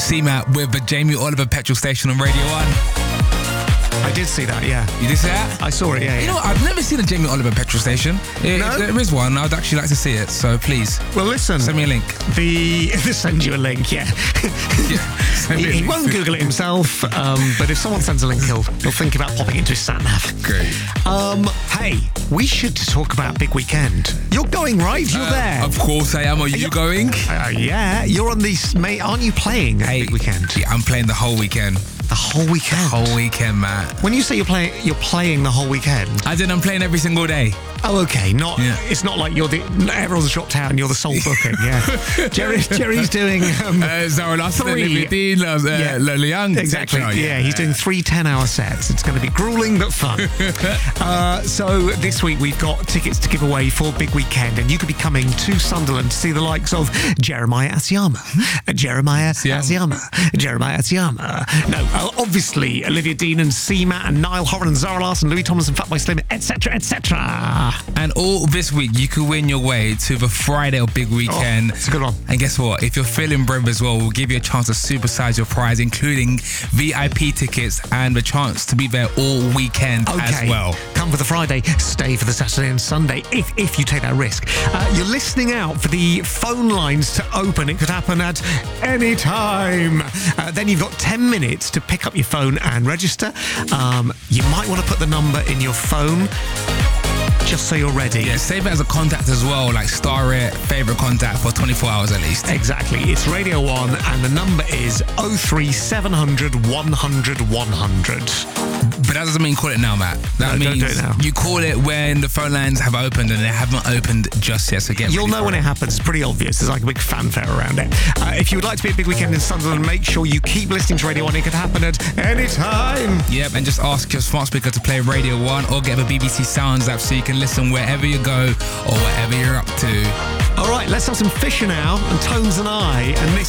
CMAT with the Jamie Oliver petrol station on Radio 1. I did see that, yeah. You did see that? I saw it, yeah. You know what? I've never seen a Jamie Oliver petrol station. No? If there is one, I'd actually like to see it. So please. Well, listen. Send me a link. Send you a link, yeah. He won't Google it himself, but if someone sends a link, he'll think about popping into his sat-nav. Great. Hey, we should talk about Big Weekend. You're going, right? You're there. Of course I am. Are you going? Yeah. You're on the... Mate, aren't you playing Big Weekend? Yeah, I'm playing the whole weekend. The whole weekend? Whole weekend, Matt. When you say you're playing the whole weekend... As in, I'm playing every single day. Oh, okay. It's not like everyone's dropped out and you're the sole booking. Yeah. Jerry's doing Zara Larson, 3. Olivia Dean, Lola Young. Exactly. Yeah, he's doing 3 10-hour sets. It's going to be grueling but fun. So this week we've got tickets to give away for Big Weekend, and you could be coming to Sunderland to see the likes of Jeremiah Asiama. No, obviously Olivia Dean and CMAT and Niall Horan and Zara Larson, Louis Thomas and Fatboy Slim, etc., etc. And all this week, you could win your way to the Friday of Big Weekend. It's a good one. And guess what? If you're feeling brave as well, we'll give you a chance to supersize your prize, including VIP tickets and the chance to be there all weekend as well. Come for the Friday, stay for the Saturday and Sunday, if you take that risk. You're listening out for the phone lines to open. It could happen at any time. Then you've got 10 minutes to pick up your phone and register. You might want to put the number in your phone just so you're ready. Yeah, save it as a contact as well, like star it, favourite contact for 24 hours at least. Exactly. It's Radio 1 and the number is 03700 100 100. But that doesn't mean call it now, Matt. That means don't do it now. You call it when the phone lines have opened and they haven't opened just yet, so get You'll know when it happens. It's pretty obvious. There's like a big fanfare around it. If you would like to be at Big Weekend in Sunderland, make sure you keep listening to Radio 1. It could happen at any time. Yep, and just ask your smart speaker to play Radio 1 or get the BBC Sounds app so you can listen wherever you go or whatever you're up to. All right, let's have some Fisher now and Tones and I, and this